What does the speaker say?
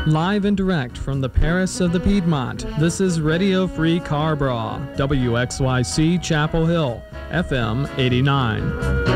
Live and direct from the Paris of the Piedmont, this is Radio Free Carrboro, WXYC Chapel Hill, FM 89.